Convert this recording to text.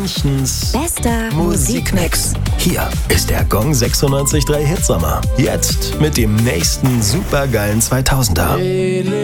Münchens bester Musikmix. Hier ist der Gong 96.3 Hitsommer. Jetzt mit dem nächsten supergeilen 2000er.